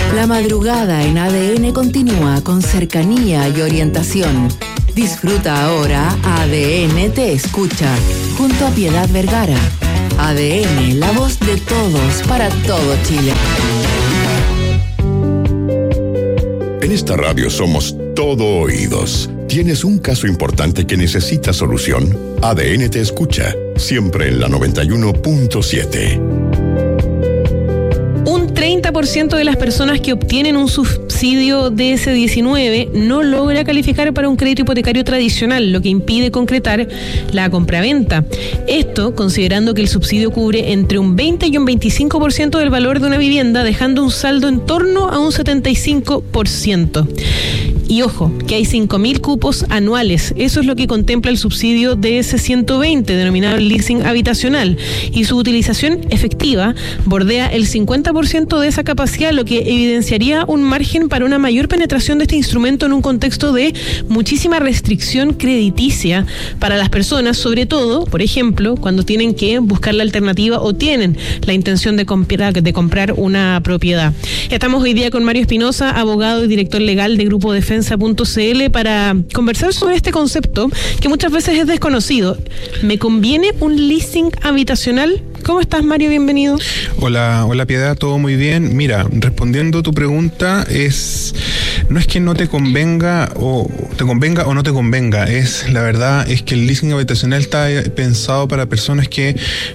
La madrugada en ADN continúa con cercanía y orientación. Disfruta ahora ADN Te Escucha, junto a Piedad Vergara. ADN, la voz de todos para todo Chile. En esta radio somos todo oídos. ¿Tienes un caso importante que necesita solución? ADN Te Escucha, siempre en la 91.7. Un 30% de las personas que obtienen un subsidio DS-19 no logra calificar para un crédito hipotecario tradicional, lo que impide concretar la compraventa. Esto considerando que el subsidio cubre entre un 20 y un 25% del valor de una vivienda, dejando un saldo en torno a un 75%. Y ojo, que hay 5.000 cupos anuales. Eso es lo que contempla el subsidio DS-120, denominado leasing habitacional. Y su utilización efectiva bordea el 50% de esa capacidad, lo que evidenciaría un margen para una mayor penetración de este instrumento en un contexto de muchísima restricción crediticia para las personas, sobre todo, por ejemplo, cuando tienen que buscar la alternativa o tienen la intención de comprar una propiedad. Estamos hoy día con Mario Espinosa, abogado y director legal de Grupo Defensa.cl, para conversar sobre este concepto que muchas veces es desconocido. ¿Me conviene un leasing habitacional? ¿Cómo estás, Mario? Bienvenido. Hola Piedad, todo muy bien. Mira, respondiendo a tu pregunta, no es que no te convenga o no te convenga, la verdad es que el leasing habitacional está pensado para personas que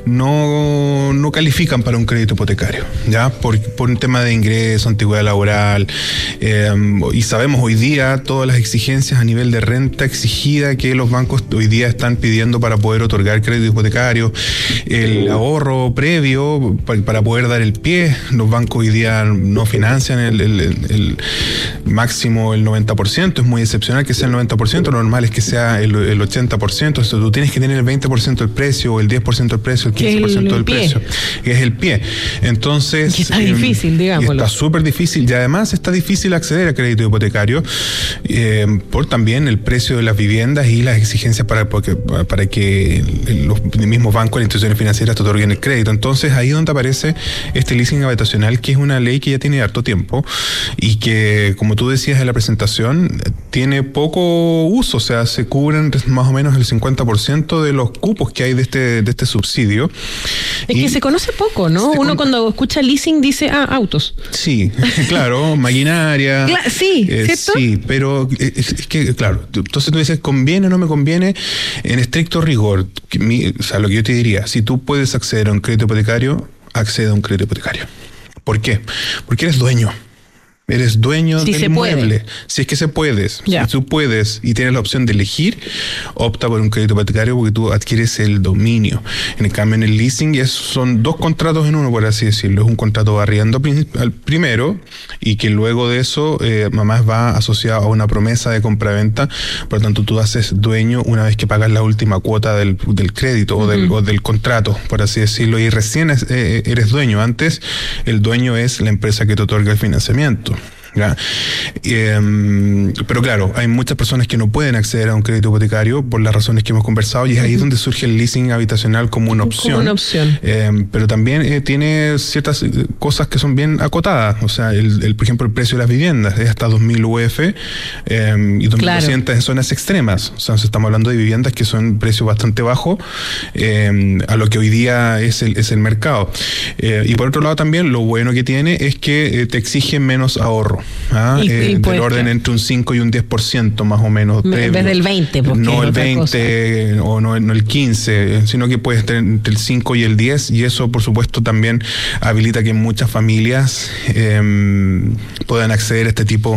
no califican para un crédito hipotecario, ¿ya? Por un tema de ingreso, antigüedad laboral, y sabemos hoy día todas las exigencias a nivel de renta exigida que los bancos hoy día están pidiendo para poder otorgar crédito hipotecario, el ahorro previo para poder dar el pie. Los bancos hoy día no financian el máximo el 90%, es muy excepcional que sea el 90%, lo normal es que sea el 80%, entonces tú tienes que tener el 20% del precio, o el 10% del precio, el 15% del precio, que es el pie. Entonces, que está difícil, digámoslo. Está súper difícil, y además está difícil acceder a crédito hipotecario por también el precio de las viviendas y las exigencias para que los mismos bancos, las instituciones financieras te otorguen el crédito. Entonces ahí es donde aparece este leasing habitacional, que es una ley que ya tiene harto tiempo y que, como tú decías en la presentación, tiene poco uso, o sea, se cubren más o menos el 50% de los cupos que hay de este subsidio. Es que se conoce poco, ¿no? Uno cuando escucha leasing dice, autos. Sí, claro, maquinaria. Sí, ¿cierto? Sí, pero es que, claro, entonces tú dices, ¿conviene o no me conviene? En estricto rigor, o sea, lo que yo te diría, si tú puedes acceder a un crédito hipotecario, accede a un crédito hipotecario. ¿Por qué? Porque eres dueño. Eres dueño del inmueble. Si es que se puede. Ya. Si tú puedes y tienes la opción de elegir, opta por un crédito hipotecario porque tú adquieres el dominio. En el cambio, en el leasing son dos contratos en uno, por así decirlo. Es un contrato arriendo al primero, y que luego de eso más va asociado a una promesa de compraventa. Por lo tanto, tú haces dueño una vez que pagas la última cuota del crédito o del contrato, por así decirlo, y recién eres dueño. Antes, el dueño es la empresa que te otorga el financiamiento. ¿Ya? Pero claro, hay muchas personas que no pueden acceder a un crédito hipotecario por las razones que hemos conversado, y es ahí donde surge el leasing habitacional como una opción. Pero también tiene ciertas cosas que son bien acotadas. O sea, por ejemplo, el precio de las viviendas es hasta 2.000 UF y 2.200 en zonas extremas. O sea, estamos hablando de viviendas que son precio bastante bajo a lo que hoy día es el mercado. Y por otro lado también lo bueno que tiene es que te exige menos ahorro. Del orden entre un 5 y un 10% más o menos. En vez del 20, no el 20 o no el 15, sino que puedes tener entre el 5 y el 10, y eso por supuesto también habilita que muchas familias puedan acceder a este tipo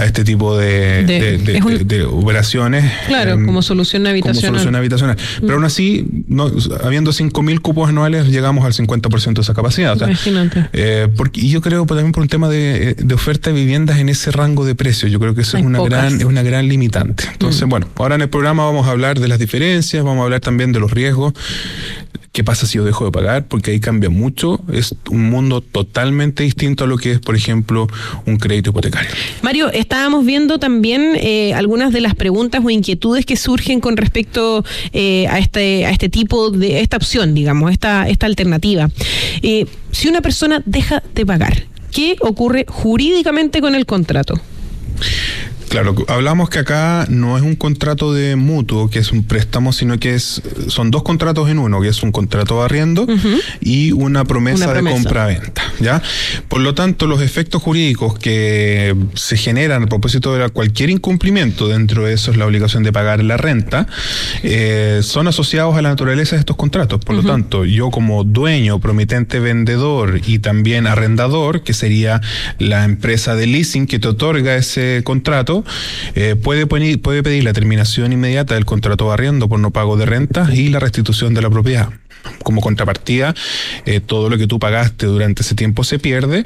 de operaciones. Claro, como solución habitacional. Pero aún así, habiendo 5.000 cupos anuales, llegamos al 50% de esa capacidad. Imagínate. Y yo creo también por un tema de oferta de viviendas en ese rango de precios. Yo creo que eso es una gran limitante. Entonces, bueno, ahora en el programa vamos a hablar de las diferencias, vamos a hablar también de los riesgos. ¿Qué pasa si yo dejo de pagar? Porque ahí cambia mucho. Es un mundo totalmente distinto a lo que es, por ejemplo, un crédito hipotecario. Mario, estábamos viendo también algunas de las preguntas o inquietudes que surgen con respecto a este tipo de esta opción, digamos, esta alternativa. Si una persona deja de pagar, ¿Qué ocurre jurídicamente con el contrato? Claro, hablamos que acá no es un contrato de mutuo, que es un préstamo, sino que son dos contratos en uno, que es un contrato de arriendo y una promesa de compra-venta, ¿ya? Por lo tanto, los efectos jurídicos que se generan a propósito de cualquier incumplimiento, dentro de eso es la obligación de pagar la renta, son asociados a la naturaleza de estos contratos. Por lo tanto, yo como dueño, promitente, vendedor y también arrendador, que sería la empresa de leasing que te otorga ese contrato, puede pedir la terminación inmediata del contrato de arriendo por no pago de rentas y la restitución de la propiedad. Como contrapartida, todo lo que tú pagaste durante ese tiempo se pierde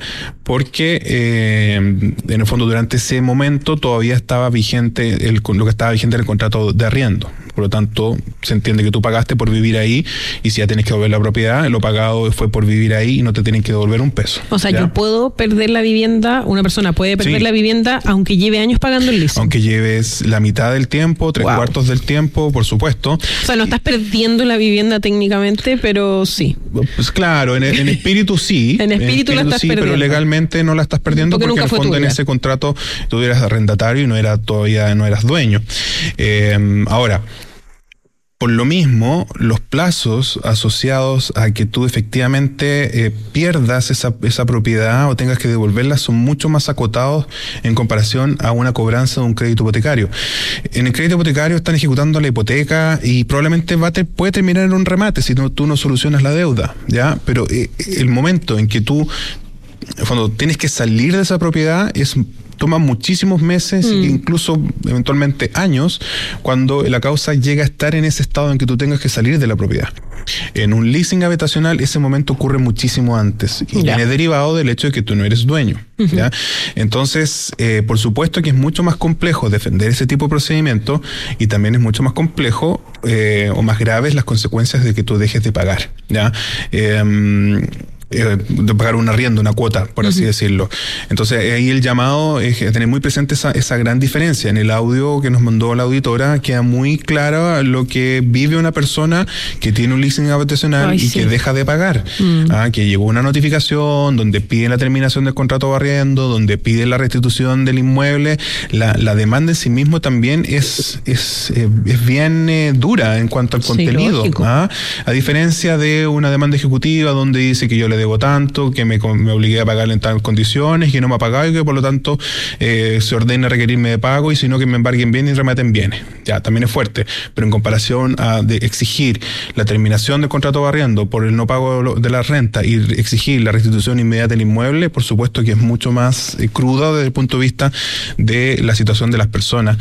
porque en el fondo durante ese momento todavía estaba vigente lo que estaba vigente en el contrato de arriendo. Por lo tanto, se entiende que tú pagaste por vivir ahí y si ya tienes que devolver la propiedad, lo pagado fue por vivir ahí y no te tienen que devolver un peso. O sea, ¿ya? yo puedo perder la vivienda, una persona puede perder la vivienda aunque lleve años pagando el leasing. Aunque lleves la mitad del tiempo, 3/4 del tiempo, por supuesto. O sea, no estás perdiendo la vivienda técnicamente, pero sí. Pues claro, en espíritu sí. En espíritu la estás perdiendo. Pero legalmente no la estás perdiendo porque en el fondo en ese contrato tú eras arrendatario y no eras dueño. Ahora, por lo mismo, los plazos asociados a que tú efectivamente pierdas esa propiedad o tengas que devolverla son mucho más acotados en comparación a una cobranza de un crédito hipotecario. En el crédito hipotecario están ejecutando la hipoteca y probablemente puede terminar en un remate si tú no solucionas la deuda, ¿ya? Pero el momento en que tú, en fondo, tienes que salir de esa propiedad toma muchísimos meses, incluso eventualmente años, cuando la causa llega a estar en ese estado en que tú tengas que salir de la propiedad. En un leasing habitacional ese momento ocurre muchísimo antes y viene derivado del hecho de que tú no eres dueño. ¿Ya? Entonces, por supuesto que es mucho más complejo defender ese tipo de procedimiento y también es mucho más complejo o más graves las consecuencias de que tú dejes de pagar, ¿ya? De pagar un arriendo, una cuota, por así decirlo. Entonces ahí el llamado es tener muy presente esa gran diferencia. En el audio que nos mandó la auditora queda muy claro lo que vive una persona que tiene un leasing habitacional que deja de pagar, que llegó una notificación donde pide la terminación del contrato de arriendo, donde pide la restitución del inmueble. La demanda en sí mismo también es bien dura en cuanto al contenido, a diferencia de una demanda ejecutiva donde dice que yo le debo tanto, que me obligué a pagarle en tales condiciones, que no me ha pagado y que por lo tanto se ordena requerirme de pago y sino que me embarguen bienes y rematen bienes. Ya, también es fuerte, pero en comparación de exigir la terminación del contrato de arriendo por el no pago de la renta y exigir la restitución inmediata del inmueble, por supuesto que es mucho más cruda desde el punto de vista de la situación de las personas.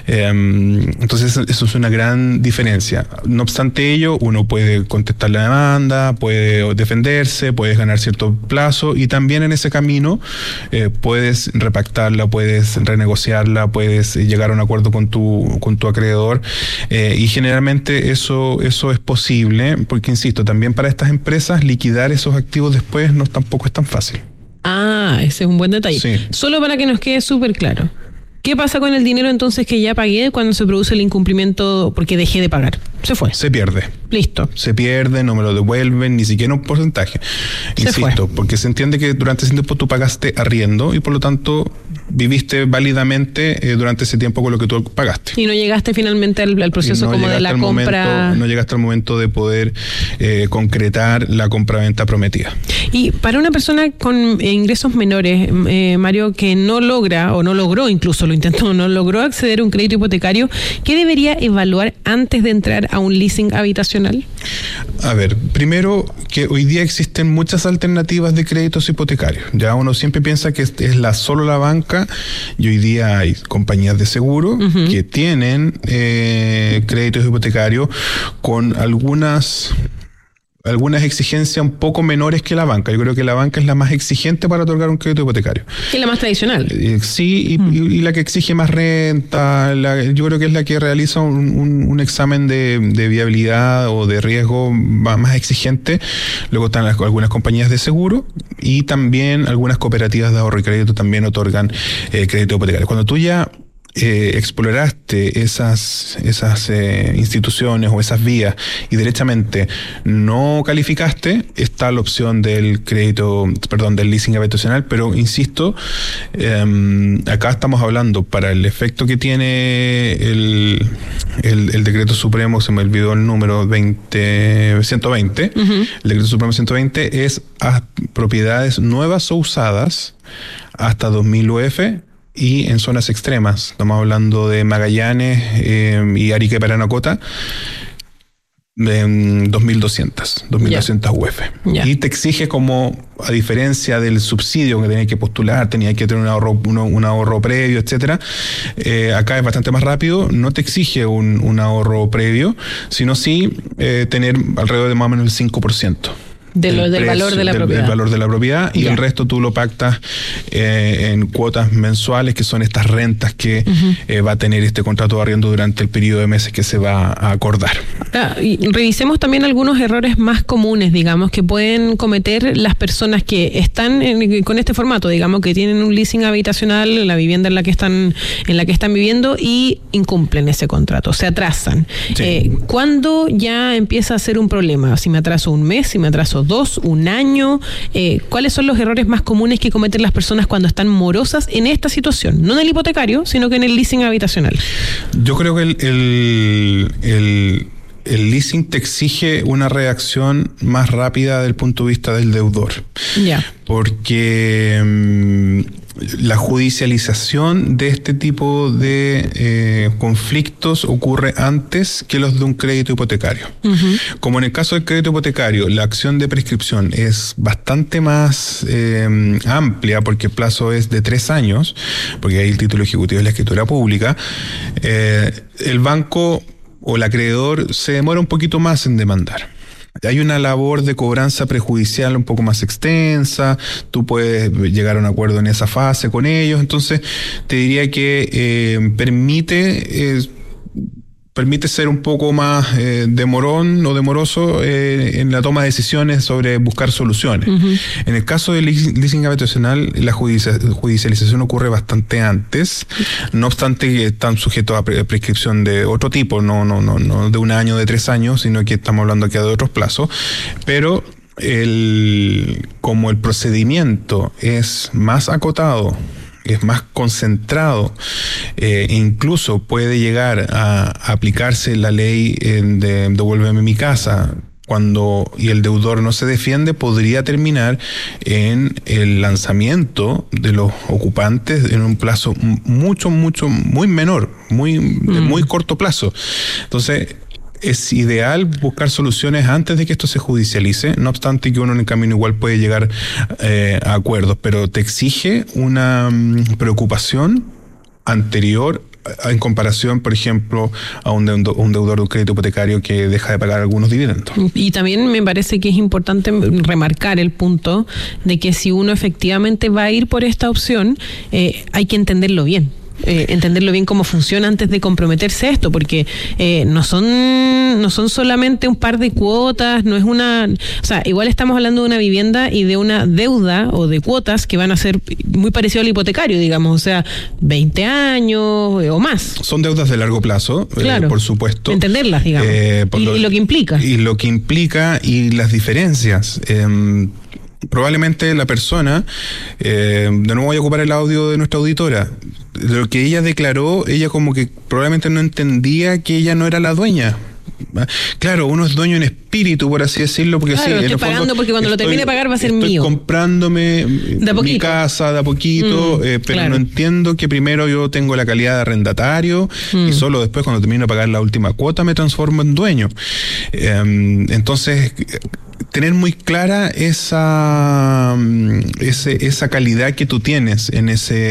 Entonces eso es una gran diferencia. No obstante ello, uno puede contestar la demanda, puede defenderse, puedes ganar cierto plazo y también en ese camino puedes repactarla, puedes renegociarla, puedes llegar a un acuerdo con tu acreedor y generalmente eso es posible porque, insisto, también para estas empresas liquidar esos activos después tampoco es tan fácil. Ese es un buen detalle. Sí. Solo para que nos quede súper claro. ¿Qué pasa con el dinero entonces que ya pagué cuando se produce el incumplimiento porque dejé de pagar? Se fue. Se pierde. Listo. Se pierde, no me lo devuelven, ni siquiera un porcentaje. Insisto, porque se entiende que durante ese tiempo tú pagaste arriendo y por lo tanto viviste válidamente durante ese tiempo con lo que tú pagaste. Y no llegaste finalmente al proceso como de la compra. No llegaste al momento de poder concretar la compraventa prometida. Y para una persona con ingresos menores, Mario, que no logra o no logró, incluso lo intentó, no logró acceder a un crédito hipotecario, ¿qué debería evaluar antes de entrar a un leasing habitacional? A ver, primero que hoy día existen muchas alternativas de créditos hipotecarios. Ya uno siempre piensa que es solo la banca y hoy día hay compañías de seguro que tienen créditos hipotecarios con algunas exigencias un poco menores que la banca. Yo creo que la banca es la más exigente para otorgar un crédito hipotecario. ¿Es la más tradicional? Sí, y la que exige más renta. Yo creo que es la que realiza un examen de viabilidad o de riesgo más exigente. Luego están algunas compañías de seguro y también algunas cooperativas de ahorro y crédito también otorgan crédito hipotecario. Cuando tú ya exploraste esas instituciones o esas vías y derechamente no calificaste, está la opción del del leasing habitacional, pero insisto, acá estamos hablando para el efecto que tiene el decreto supremo, se me olvidó el número 120, el decreto supremo 120 es a propiedades nuevas o usadas hasta 2000 UF y en zonas extremas. Estamos hablando de Magallanes y Arica y Paranacota, en 2.200 UF. Y te exige, como a diferencia del subsidio que tenías que postular, tenías que tener un ahorro previo, etcétera, acá es bastante más rápido, no te exige un ahorro previo, sino sí tener alrededor de más o menos el 5%. Del valor de la propiedad. Del valor de la propiedad, y el resto tú lo pactas en cuotas mensuales, que son estas rentas que va a tener este contrato de arriendo durante el periodo de meses que se va a acordar. Y revisemos también algunos errores más comunes, digamos, que pueden cometer las personas que están con este formato, digamos, que tienen un leasing habitacional, la vivienda en la que están viviendo, y incumplen ese contrato, se atrasan. Sí. ¿Cuándo ya empieza a ser un problema? Si me atraso un mes, si me atraso 2, un año, ¿cuáles son los errores más comunes que cometen las personas cuando están morosas en esta situación? No en el hipotecario, sino que en el leasing habitacional. Yo creo que el leasing te exige una reacción más rápida desde el punto de vista del deudor. Ya. Porque la judicialización de este tipo de conflictos ocurre antes que los de un crédito hipotecario. Como en el caso del crédito hipotecario, la acción de prescripción es bastante más amplia, porque el plazo es de 3 años, porque hay el título ejecutivo de la escritura pública. El banco o el acreedor se demora un poquito más en demandar. Hay una labor de cobranza prejudicial un poco más extensa, tú puedes llegar a un acuerdo en esa fase con ellos, entonces te diría que permite ser un poco más demorón o demoroso en la toma de decisiones sobre buscar soluciones. En el caso del leasing habitacional, la judicialización ocurre bastante antes, no obstante que están sujetos a prescripción de otro tipo, no de un año, de 3 años, sino que estamos hablando aquí de otros plazos, pero como el procedimiento es más acotado, es más concentrado, incluso puede llegar a aplicarse la ley de devuélveme mi casa, y el deudor no se defiende, podría terminar en el lanzamiento de los ocupantes en un plazo muy menor, muy corto plazo. Entonces, es ideal buscar soluciones antes de que esto se judicialice, no obstante que uno en el camino igual puede llegar a acuerdos, pero te exige una preocupación anterior en comparación, por ejemplo, a un deudor de un crédito hipotecario que deja de pagar algunos dividendos. Y también me parece que es importante remarcar el punto de que si uno efectivamente va a ir por esta opción, hay que entenderlo bien. Entenderlo bien cómo funciona antes de comprometerse a esto, porque no son solamente un par de cuotas, no es igual estamos hablando de una vivienda y de una deuda o de cuotas que van a ser muy parecido al hipotecario, digamos, o sea, 20 años o más. Son deudas de largo plazo, claro, por supuesto. Entenderlas, digamos, y lo que implica. Y lo que implica y las diferencias. Probablemente la persona, de nuevo voy a ocupar el audio de nuestra auditora, lo que ella declaró, ella como que probablemente no entendía que ella no era la dueña. Claro, uno es dueño en espíritu, por así decirlo, porque claro, sí, estoy pagando porque cuando lo termine de pagar va a ser mío. Estoy comprándome mi casa de a poquito, pero claro, no entiendo que primero yo tengo la calidad de arrendatario y solo después, cuando termino de pagar la última cuota, me transformo en dueño. Entonces, tener muy clara esa calidad que tú tienes en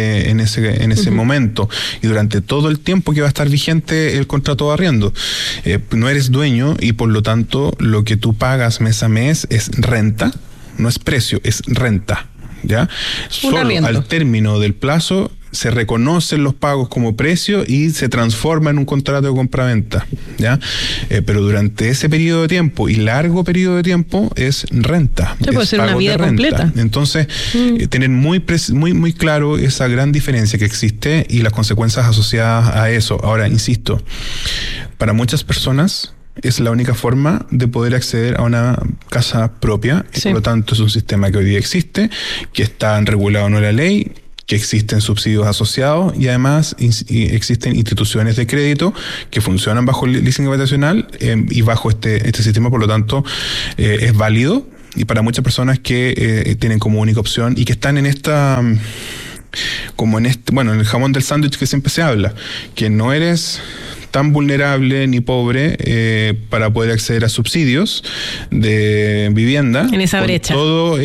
ese momento y durante todo el tiempo que va a estar vigente el contrato de arriendo. No eres dueño y por lo tanto lo que tú pagas mes a mes es renta, no es precio, es renta. ¿Ya? Solo al término del plazo se reconocen los pagos como precio y se transforma en un contrato de compraventa, ¿ya? Pero durante ese periodo de tiempo y largo periodo de tiempo es renta. Se puede ser una vida completa. Entonces, tener muy claro esa gran diferencia que existe y las consecuencias asociadas a eso. Ahora, insisto, para muchas personas es la única forma de poder acceder a una casa propia. Sí. Y por lo tanto, es un sistema que hoy día existe, que está regulado en la ley, que existen subsidios asociados y además existen instituciones de crédito que funcionan bajo el leasing habitacional y bajo este sistema, por lo tanto es válido, y para muchas personas que tienen como única opción y que están en esta, en el jamón del sándwich que siempre se habla, que no eres tan vulnerable ni pobre para poder acceder a subsidios de vivienda. En esa brecha.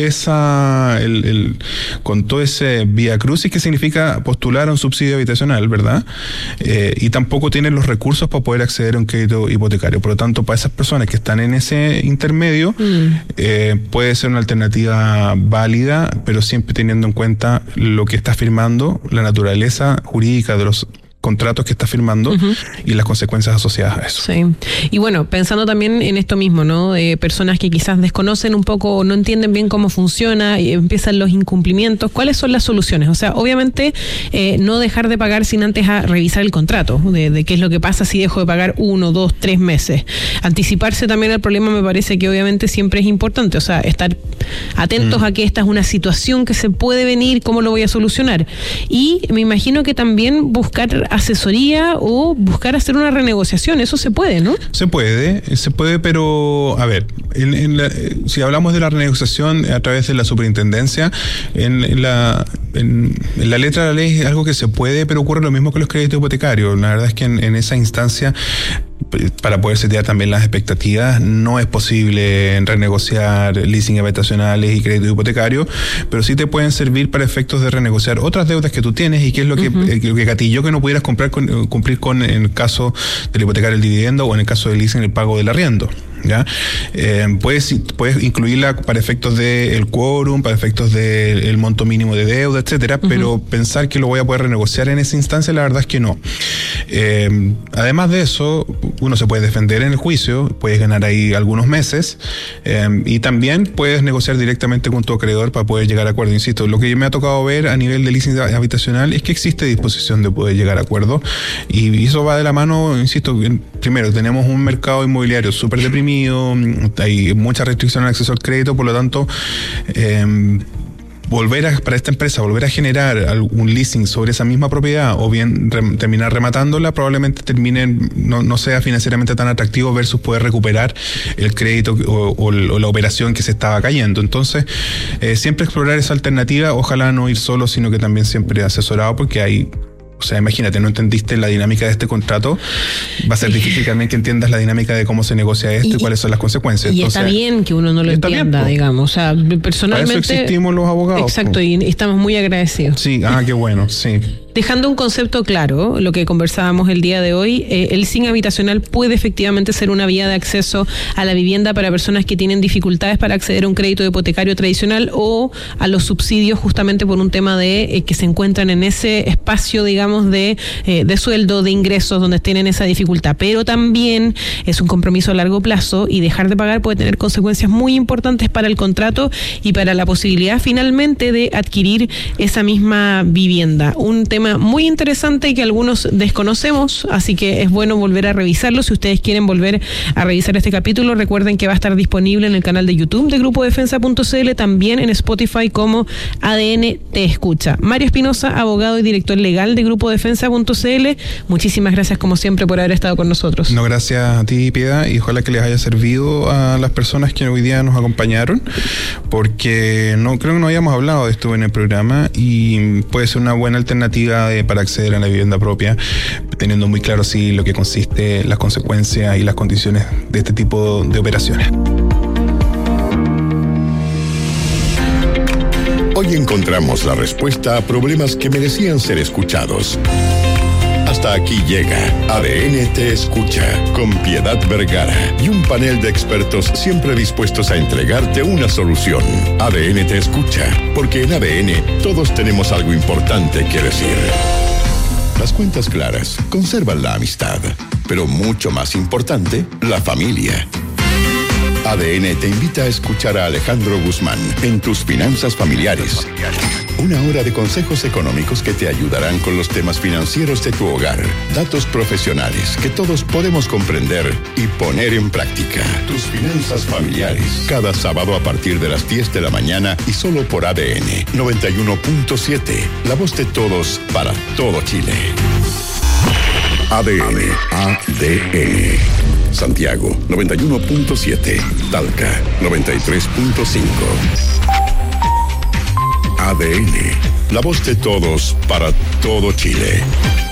Con todo ese vía crucis que significa postular a un subsidio habitacional, ¿verdad? Y tampoco tienen los recursos para poder acceder a un crédito hipotecario. Por lo tanto, para esas personas que están en ese intermedio, puede ser una alternativa válida, pero siempre teniendo en cuenta lo que está firmando, la naturaleza jurídica de los contratos que está firmando y las consecuencias asociadas a eso. Sí. Y bueno, pensando también en esto mismo, ¿no? Personas que quizás desconocen un poco o no entienden bien cómo funciona y empiezan los incumplimientos, ¿cuáles son las soluciones? O sea, obviamente no dejar de pagar sin antes revisar el contrato, de qué es lo que pasa si dejo de pagar 1, 2, 3 meses. Anticiparse también al problema me parece que obviamente siempre es importante, o sea, estar atentos a que esta es una situación que se puede venir, cómo lo voy a solucionar. Y me imagino que también buscar asesoría o buscar hacer una renegociación, eso se puede, ¿no? Se puede, pero a ver, si hablamos de la renegociación a través de la superintendencia, en la letra de la ley es algo que se puede, pero ocurre lo mismo que los créditos hipotecarios. La verdad es que en esa instancia, para poder setear también las expectativas, no es posible renegociar leasing habitacionales y créditos hipotecarios, pero sí te pueden servir para efectos de renegociar otras deudas que tú tienes y que es lo que gatilló que no pudieras cumplir con en el caso del hipotecario el dividendo o en el caso del leasing el pago del arriendo. ¿Ya? Puedes incluirla para efectos del quórum, para efectos del monto mínimo de deuda, etcétera, pero pensar que lo voy a poder renegociar en esa instancia, la verdad es que no. Además de eso, uno se puede defender en el juicio, puedes ganar ahí algunos meses, y también puedes negociar directamente con tu acreedor para poder llegar a acuerdo. Insisto, lo que me ha tocado ver a nivel de leasing habitacional es que existe disposición de poder llegar a acuerdo, y eso va de la mano, insisto, primero, tenemos un mercado inmobiliario súper deprimido, hay mucha restricción al acceso al crédito, por lo tanto, para esta empresa, volver a generar un leasing sobre esa misma propiedad o bien terminar rematándola, probablemente no sea financieramente tan atractivo versus poder recuperar el crédito o la operación que se estaba cayendo. Entonces, siempre explorar esa alternativa, ojalá no ir solo, sino que también siempre asesorado, porque hay... O sea, imagínate, no entendiste la dinámica de este contrato, va a ser difícil también que entiendas la dinámica de cómo se negocia esto y cuáles son las consecuencias. Y entonces, está bien que uno no lo entienda, bien, digamos. O sea, personalmente... Para eso existimos los abogados. Exacto, y estamos muy agradecidos. Sí, qué bueno, sí. Dejando un concepto claro, lo que conversábamos el día de hoy, el leasing habitacional puede efectivamente ser una vía de acceso a la vivienda para personas que tienen dificultades para acceder a un crédito hipotecario tradicional o a los subsidios, justamente por un tema de que se encuentran en ese espacio, digamos, de sueldo, de ingresos, donde tienen esa dificultad. Pero también es un compromiso a largo plazo y dejar de pagar puede tener consecuencias muy importantes para el contrato y para la posibilidad finalmente de adquirir esa misma vivienda. Un tema muy interesante y que algunos desconocemos, así que es bueno volver a revisarlo. Si ustedes quieren volver a revisar este capítulo, recuerden que va a estar disponible en el canal de YouTube de GrupoDefensa.cl, también en Spotify como ADN Te Escucha. Mario Espinosa, abogado y director legal de GrupoDefensa.cl, muchísimas gracias como siempre por haber estado con nosotros. No, gracias a ti, Piedad, y ojalá que les haya servido a las personas que hoy día nos acompañaron, porque creo que no habíamos hablado de esto en el programa y puede ser una buena alternativa para acceder a la vivienda propia, teniendo muy claro sí lo que consiste, las consecuencias y las condiciones de este tipo de operaciones. Hoy encontramos la respuesta a problemas que merecían ser escuchados. Hasta aquí llega ADN Te Escucha con Piedad Vergara y un panel de expertos siempre dispuestos a entregarte una solución. ADN Te Escucha, porque en ADN todos tenemos algo importante que decir. Las cuentas claras conservan la amistad, pero mucho más importante, la familia. ADN te invita a escuchar a Alejandro Guzmán en Tus Finanzas Familiares. Una hora de consejos económicos que te ayudarán con los temas financieros de tu hogar. Datos profesionales que todos podemos comprender y poner en práctica. Tus Finanzas Familiares. Cada sábado a partir de las 10 de la mañana y solo por ADN 91.7. La voz de todos para todo Chile. ADN. Santiago 91.7. Talca 93.5. ADN, la voz de todos para todo Chile.